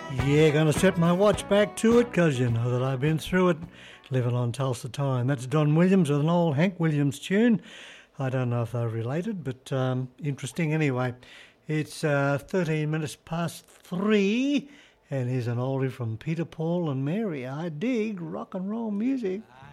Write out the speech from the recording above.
Yeah, gonna set my watch back to it because you know that I've been through it living on Tulsa time. That's Don Williams with an old Hank Williams tune. I don't know if they're related, but interesting anyway. It's 13 minutes past 3, and here's an oldie from Peter, Paul and Mary. I dig rock and roll music.